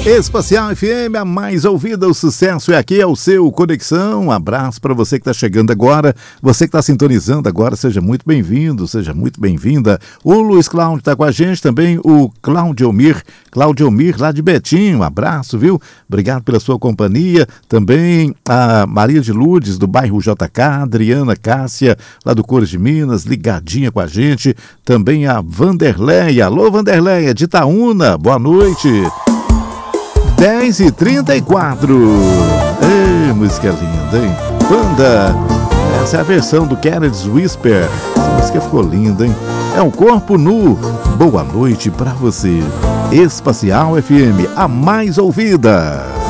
Espacial FM, a mais ouvida, o sucesso é aqui, é o seu Conexão. Um abraço para você que está chegando agora, você que está sintonizando agora, seja muito bem-vindo, seja muito bem-vinda. O Luiz Cláudio está com a gente, também o Claudio Mir lá de Betim, um abraço, viu? Obrigado pela sua companhia. Também a Maria de Lourdes, do bairro JK, Adriana Cássia, lá do Cores de Minas, ligadinha com a gente. Também a Vanderleia, alô Vanderleia, de Itaúna, boa noite. 10h34. Ei, música linda, hein? Banda, essa é a versão do Kenneth's Whisper. Essa música ficou linda, hein? É um corpo nu. Boa noite pra você. Espacial FM, a mais ouvida.